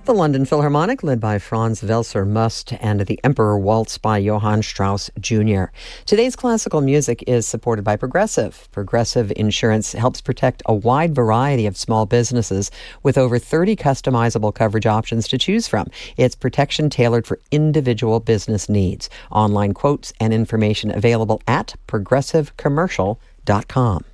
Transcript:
The London Philharmonic, led by Franz Welser Must, and The Emperor Waltz by Johann Strauss Jr. Today's classical music is supported by Progressive. Progressive Insurance helps protect a wide variety of small businesses with over 30 customizable coverage options to choose from. It's protection tailored for individual business needs. Online quotes and information available at progressivecommercial.com.